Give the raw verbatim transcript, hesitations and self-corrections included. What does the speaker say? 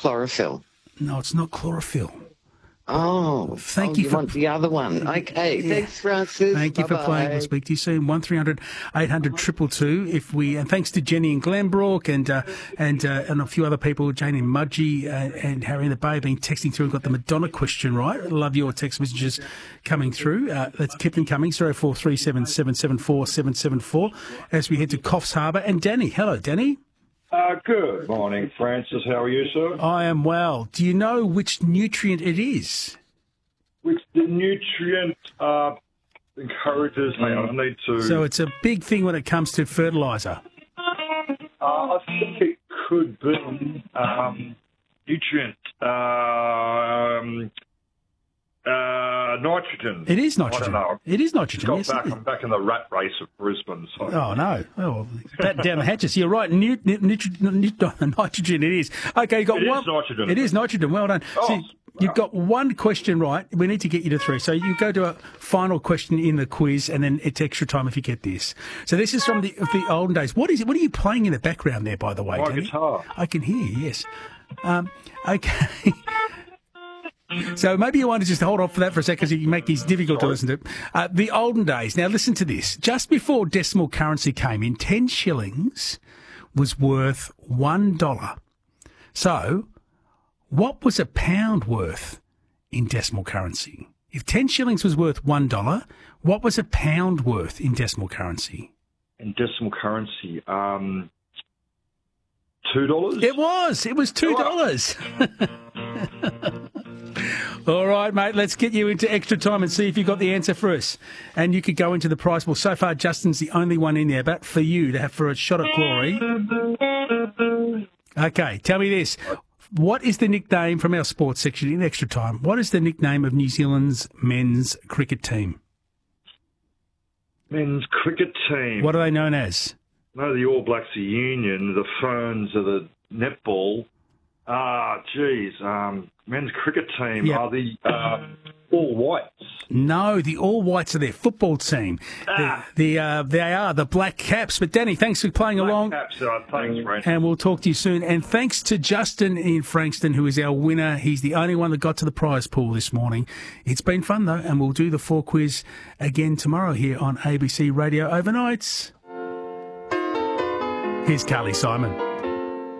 chlorophyll? No, it's not chlorophyll. Oh, Thank oh, you you for- want the other one. Okay, Yeah. thanks, Francis. Thank you for Bye-bye. playing. We'll speak to you soon. One three hundred eight hundred two two two. If we and thanks to Jenny in Glenbrook and uh, and uh, and a few other people, Jane in Mudgee uh, and Harry in the Bay, have been texting through and got the Madonna question right. Love your text messages coming through. Uh, let's keep them coming. Zero four three seven seven seven four seven seven four. As we head to Coffs Harbour and Danny. Hello, Danny. Uh, good morning, Francis. How are you, sir? I am well. Do you know which nutrient it is? Which the nutrient uh, encourages. Hang on, I need to. So it's a big thing when it comes to fertiliser. Uh, I think it could be um, nutrient. Um, uh, nitrogen. It is nitrogen. I don't know. It is nitrogen. Got Yes, back, it is. I'm back in the rat race of Brisbane. So. Oh, no. Oh, bat down the hatches. You're right. Nu- nu- nutri- nu- nitrogen it is. Okay, you got It is one. nitrogen. It is nitrogen. Well done. Oh, So you've got one question right. We need to get you to three. So you go to a final question in the quiz, and then it's extra time if you get this. So this is from the the olden days. What is it? What are you playing in the background there, by the way? My Danny? guitar. I can hear you, yes. Um, okay. So maybe you want to just hold off for that for a second because you make these difficult to listen to. Uh, the olden days. Now listen to this. Just before decimal currency came in, ten shillings was worth one dollar. So what was a pound worth in decimal currency? If ten shillings was worth one dollar, what was a pound worth in decimal currency? In decimal currency, um, two dollars. It was. It was two dollars. All right, mate, let's get you into extra time and see if you got the answer for us. And you could go into the prize pool. So far, Justin's the only one in there, but for you to have for a shot at glory. Okay, tell me this. What is the nickname from our sports section in extra time? What is the nickname of New Zealand's men's cricket team? Men's cricket team. What are they known as? No, the All Blacks are Union. The Ferns are the netball. Ah, geez. Um, men's cricket team Yep. are the uh, All Whites. No, the All Whites are their football team. Ah. The, the uh, they are the Black Caps. But Danny, thanks for playing along. Black Caps. Uh, thanks, Francis. And we'll talk to you soon. And thanks to Justin in Frankston, who is our winner. He's the only one that got to the prize pool this morning. It's been fun, though, and we'll do the four quiz again tomorrow here on A B C Radio Overnights. Here's Carly Simon.